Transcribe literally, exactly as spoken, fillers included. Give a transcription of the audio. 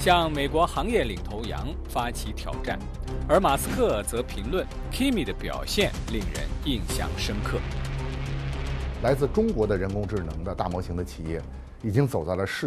向美国行业领头羊发起挑战，而马斯克则评论 Kimi 的表现令人印象深刻。 来自中国的人工智能的大模型的企业，已经走到了世